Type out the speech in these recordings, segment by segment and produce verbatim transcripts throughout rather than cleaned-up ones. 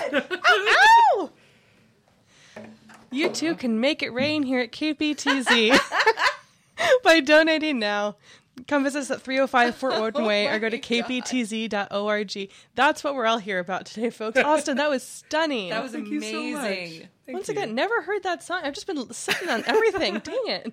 God! Ow! Ow! You too can make it rain here at K P T Z by donating now. Come visit us at three oh five Fort Orton Oh Way my or go to God. k p t z dot org. That's what we're all here about today, folks. Austin, that was stunning. That was Thank you so much. amazing. Thank Once you. again, never heard that song. I've just been sitting on everything. Dang it.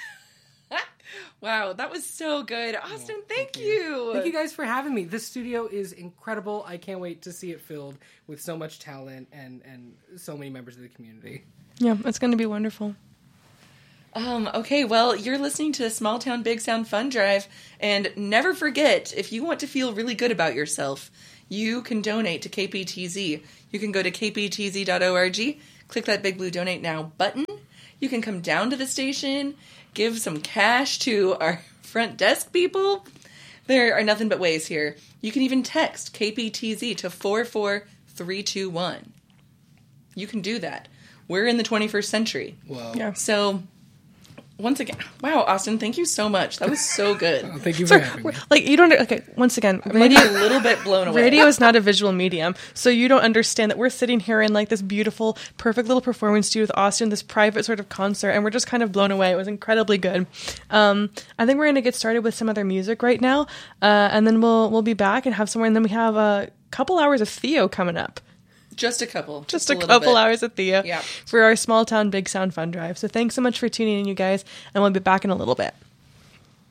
Wow, that was so good. Austin, Oh, thank, you. Thank you guys for having me. This studio is incredible. I can't wait to see it filled with so much talent and, and so many members of the community. Yeah, it's going to be wonderful. Um, okay, well, you're listening to Small Town Big Sound Fun Drive, and never forget, if you want to feel really good about yourself, you can donate to K P T Z. You can go to k p t z dot org, click that big blue Donate Now button. You can come down to the station, give some cash to our front desk people. There are nothing but ways here. You can even text K P T Z to four four three two one. You can do that. We're in the twenty-first century. Whoa. Yeah. So, once again, wow, Austin, thank you so much. That was so good. Oh, thank you for Sorry, having me. we're- like, you don't... Okay, once again, I'm radio... a little bit blown away. Radio is not a visual medium, so you don't understand that we're sitting here in like this beautiful, perfect little performance studio with Austin, this private sort of concert, and we're just kind of blown away. It was incredibly good. Um, I think we're going to get started with some other music right now, uh, and then we'll we'll be back and have somewhere, and then we have a couple hours of Theo coming up. Just a couple. Just, Just, a, little couple bit. hours of Theo Yeah. for our Small Town Big Sound Fun Drive. So thanks so much for tuning in, you guys, and we'll be back in a little bit.